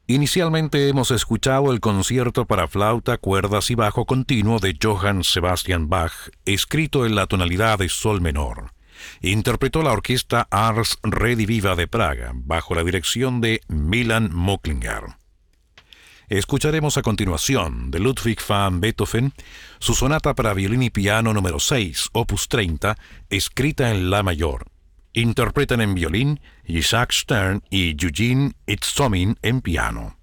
Inicialmente hemos escuchado el concierto para flauta, cuerdas y bajo continuo de Johann Sebastian Bach, escrito en la tonalidad de sol menor. Interpretó la orquesta Ars Rediviva de Praga, bajo la dirección de Milan Möcklinger. Escucharemos a continuación de Ludwig van Beethoven su sonata para violín y piano número 6, opus 30, escrita en la mayor. Interpretan en violín Isaac Stern y Eugene Itzzomin en piano.